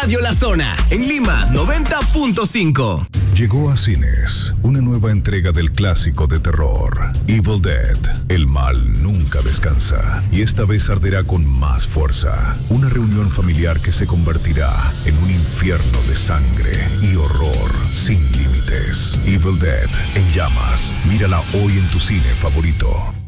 Radio La Zona, en Lima 90.5. Llegó a cines una nueva entrega del clásico de terror, Evil Dead. El mal nunca descansa y esta vez arderá con más fuerza. Una reunión familiar que se convertirá en un infierno de sangre y horror sin límites. Evil Dead en llamas. Mírala hoy en tu cine favorito.